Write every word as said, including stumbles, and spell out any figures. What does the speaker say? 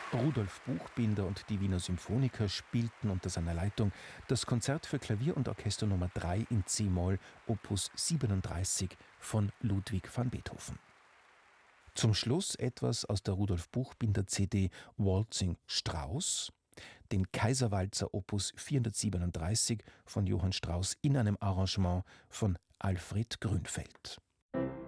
Rudolf Buchbinder und die Wiener Symphoniker spielten unter seiner Leitung das Konzert für Klavier und Orchester Nummer drei in c-Moll, Opus siebenunddreißig von Ludwig van Beethoven. Zum Schluss etwas aus der Rudolf Buchbinder C D Waltzing Strauss, den Kaiserwalzer Opus vierhundertsiebenunddreißig von Johann Strauss in einem Arrangement von Alfred Grünfeld.